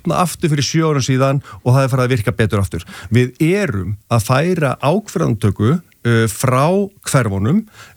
opnað aftur fyrir 7 árum síðan og það farið að virka betur aftur. Við erum að færa ákvarðanatöku frá hverfunum.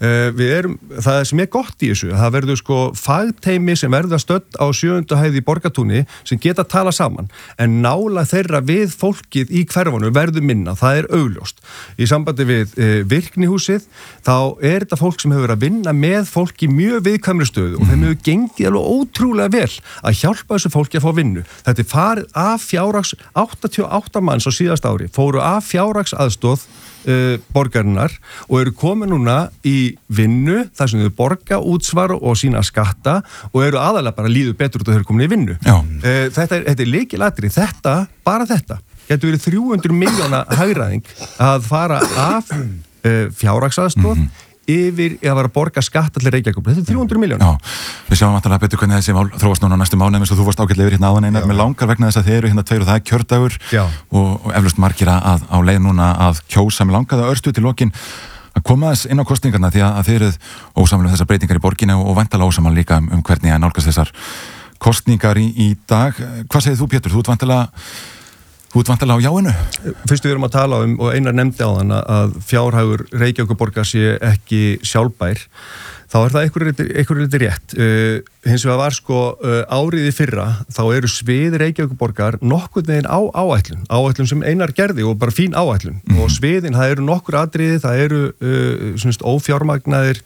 Það sem gott í þessu, það verður fagteymi sem verður stödd á 7. hæð í Borgartúni sem geta að tala saman, en nálægð þeirra við fólkið í hverfunum verður minna, það augljóst. Í sambandi við virknihúsið, þá þetta fólk sem hefur verið að vinna með fólki í mjög viðkvæmri stöðu og þeim hefur gengið alveg ótrúlega vel að hjálpa þessu fólki að fá vinnu. Þetta farið af fjárhags 88 manns á síðasta ári, fóru af fjárhagsaðstoð borgarinnar og eru komin núna í vinnu þar sem þau borga, útsvar og sína skatta og eru aðalega bara líður betur út og þau eru komin í vinnu. Þetta lykilatriði, bara þetta getur verið 300 milljóna hagræðing að fara af fjárhagsaðstoð yfir að vera að borga skatt allir Reykjavík. Þetta 300 milljónir. Já, við sjáum vantanlega betur hvernig þessi mál þróast núna á næstu mánuðum eins og þú varst ágætlega yfir hérna áðan Einar. Mér langar vegna þess að þið eru hérna 2 og það kjördagur og eflaust margir að á leið núna að kjósa. Mér langaði örstu til lokin að koma þess inn á kosningarna því að þið eruð ósamlega þessar breytingar í borginni og væntanlega ósamlega líka hvernig að nálgast þessar kosningar í dag. Hvað segir þú, Pétur? Þú ert vantilega á jáinu? Fyrst við erum að tala og Einar nefndi á þann að fjárhagur Reykjavíkurborgar sé ekki sjálfbær, þá það einhverju liti rétt. Hins vegar var árið í fyrra, þá eru svið Reykjavíkurborgar nokkurn veginn á áætlun sem Einar gerði og bara fín áætlun. Og sviðin, það eru nokkur atriði, það eru ófjármagnaðir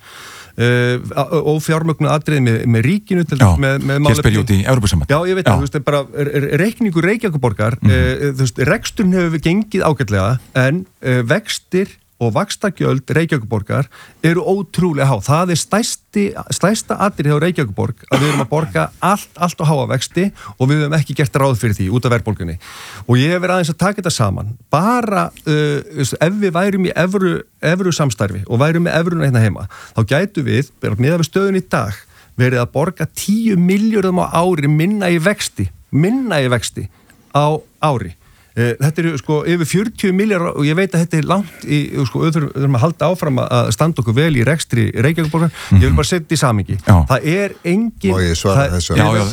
ófjármögnuð atriði með ríkinu til með hér spyr út í Evrópusamband. Já, ég veit það, þú veist, bara reikningur Reykjavíkurborgar, þú veist, reksturinn hefur gengið ágætlega, en vextir og vaxtagjöld Reykjavíkurborgar eru ótrúlega há. Það stærsta atriði hjá Reykjavíkurborg að við erum að borga allt og háa vexti og við höfum ekki gert ráð fyrir því út af verðbólgunni. Og ég hef verið aðeins að taka þetta saman. Bara ef við værum í evru samstarfi og værum með evruna hérna heima, þá gætu við, miðað við stöðun í dag, verið að borga 10 milljörðum á ári minna í vexti á ári. Þetta eru yfir 40 milljarðar og ég veit að þetta langt í, við þurfum að halda áfram að standa okkur vel í rekstri Reykjavíkurborgar. Ég vil bara setja í samhengi. Það engin... Má ég svara þessu?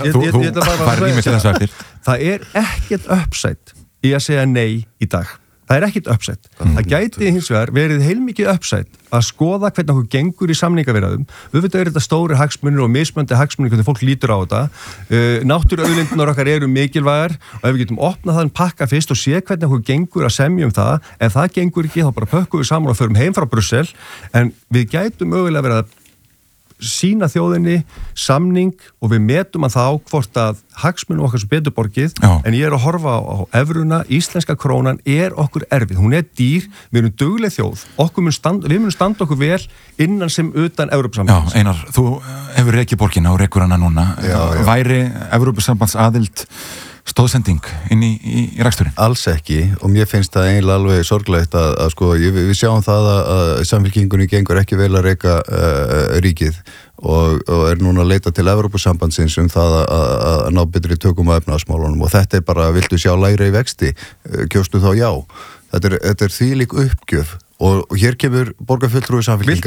Það ekkert uppsætt í að segja nei í dag. Það ekkert uppsætt. Það gæti hins vegar verið heilmikið uppsætt að skoða hvernig okkur gengur í samningaviðræðum. Auðvitað þetta stóri hagsmunir og mismunandi hagsmunir hvernig fólk lítur á þetta. Náttúruauðlindirnar okkar eru mikilvægar og ef við getum opnað þann pakka fyrst og sé hvernig okkur gengur að semja það, ef það gengur ekki þá bara pökkum við saman og förum heim frá Brussel, en við gætum mögulega verið að sína þjóðinni samning og við metum að þá hvort að hagsmunum okkar sem betur borgið, en ég að horfa á evruna, íslenska krónan okkur erfið, hún dýr, við erum dugleg þjóð, við munum standa okkur vel innan sem utan Evrópusambands. Já, Einar, þú hefur rekið borgina og rekur hana núna. Væri Evrópusambands aðild stóðsending inn í reksturinn? Alls ekki, og mér finnst það eiginlega alveg sorglegt að við sjáum það að Samfylkingunni gengur ekki vel að reka ríkið og núna að leita til Evrópusambandsins það að ná betri tökum á efnahagsmálunum og þetta bara, viltu sjá lægri í vexti, kjóstu þá já. Þetta þvílík uppgjöf og hér kemur borgarfulltrúi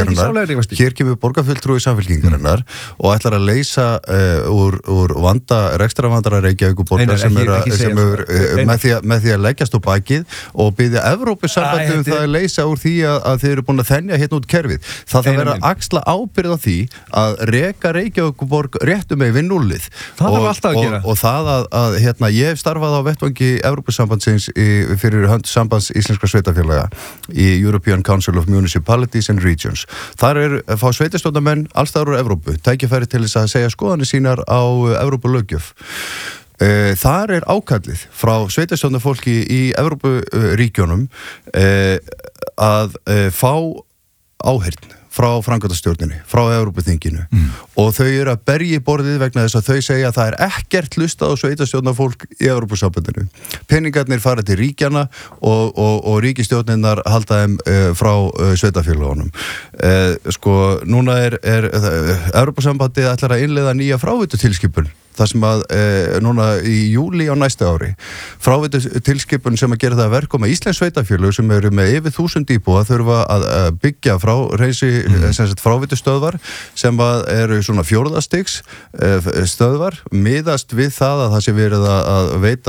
Samfylkingarinnar og ætlar að leysa úr rekstrarvandara Reykjavíkurborgar með því að leggjast á bakið og biðja Evrópusambandið það að leysa úr því að þeir eru búin að þenja hérna út kerfið. Það þarf að vera axla ábyrgð á því að reka Reykjavíkurborg réttum með nullið. Það þarf alltaf að gera. Og það að ég hef starfað á vettvangi Evrópusambandsins fyrir hönd sambands íslenskra sveitarfélaga í European Council of Municipalities and Regions. Þar fá sveitarstjórnarmenn alls staðar úr Evrópu, tækifæri til þess að segja skoðanir sínar á Evrópulöggjöf. Þar ákallið frá sveitarstjórnarfólki í Evrópuríkjunum að fá áheyrn frá framkvæmdastjórninni, frá Evrópuþinginu og þau eru að berja í borðið vegna þess að þau segja að það ekkert hlustað á sveitarstjórnarfólk í Evrópusambandinu. Peningarnir fara til ríkjana og ríkisstjórninnar halda þeim frá sveitarfélagunum. Núna Evrópusambandið ætlar að innleiða nýja fráveitutilskipun. Það sem að núna í júlí á næsta ári fráveitutilskipun sem að gera það að verkum að íslensk sveitarfélög sem eru með yfir 1000 íbúa þurfa að byggja fráveitustöðvar sem að eru svona 4. stigs stöðvar miðast við það að það sé verið að veita